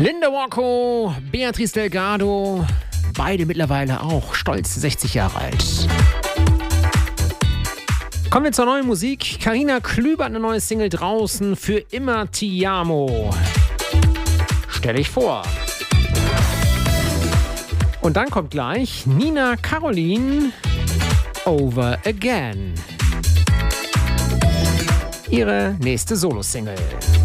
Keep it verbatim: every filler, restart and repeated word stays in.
Linda Rocco, Beatrice Delgado, beide mittlerweile auch stolz sechzig Jahre alt. Kommen wir zur neuen Musik. Carina Klüber hat eine neue Single draußen, Für immer Ti amo. Stell dich vor. Und dann kommt gleich Nina Caroline, Over Again. Ihre nächste Solo-Single.